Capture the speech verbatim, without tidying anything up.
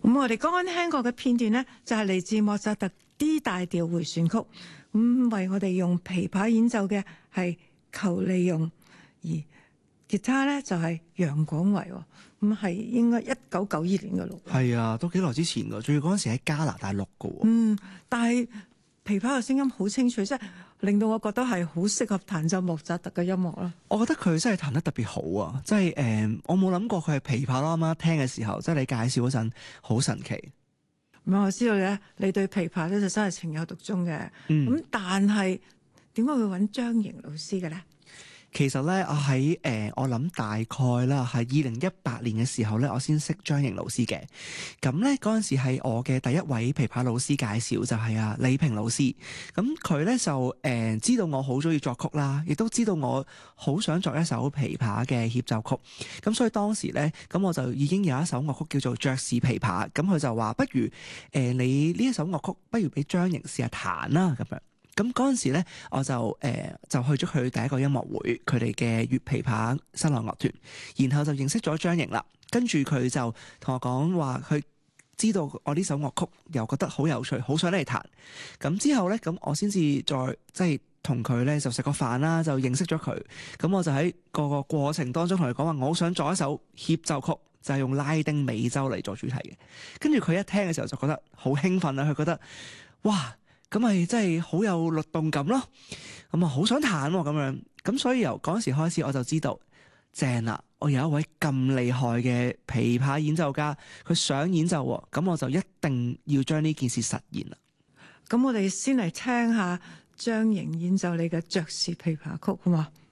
咁我哋剛剛聽過嘅片段呢，就係嚟自莫扎特 D 大調迴旋曲。咁為我哋用琵琶演奏嘅係裘利容，而吉他咧就係楊廣維。咁係應該一九九二年嘅錄。 係啊，都幾耐之前㗎，仲要嗰陣時喺加拿大錄㗎喎。 嗯，但係琵琶嘅聲音好清脆，即係令到我覺得係好適合彈奏莫扎特嘅音樂啦。 我覺得佢真係彈得特別好啊！即係誒，我冇諗過佢係琵琶咯。啱啱聽嘅時候，即係你介紹嗰陣，好神奇。 咁我知道咧，你對琵琶咧就真係情有獨鍾嘅。咁、 嗯、 但係點解會揾張瑩老師嘅咧？ 其實咧，我喺誒、呃，我諗大概啦，係二零一八年嘅時候咧，我先識張瑩老師嘅。咁咧嗰陣時係我嘅第一位琵琶老師介紹，就係、是、啊李平老師。咁佢咧就誒、呃、知道我好中意作曲啦，亦都知道我好想作一首琵琶嘅協奏曲。咁所以當時咧，咁我就已經有一首樂曲叫做爵士琵琶。咁佢就話：不如誒、呃、你呢一首樂曲，不如俾張瑩試下彈啦咁樣。咁嗰陣時咧，我就誒、呃、就去咗佢第一個音樂會，佢哋嘅粵琵琶新浪樂團，然後就認識咗張瑩啦。跟住佢就同我講話，佢知道我呢首樂曲又覺得好有趣，好想嚟彈。咁之後咧，咁我先至再即係同佢咧就食個飯啦，就認識咗佢。咁我就喺個個過程當中同佢講話，我好想作一首協奏曲，就係、是、用拉丁美洲嚟做主題嘅。跟住佢一聽嘅時候就覺得好興奮啦，佢覺得哇！咁咪真係好有律動感咯，咁啊好想彈咁樣，咁所以由嗰時開始我就知道正啦，我有一位咁厲害嘅琵琶演奏家，佢想演奏，咁我就一定要將呢件事實現啦。 咁我哋先嚟聽下張瑩演奏你嘅爵士琵琶曲，好嘛？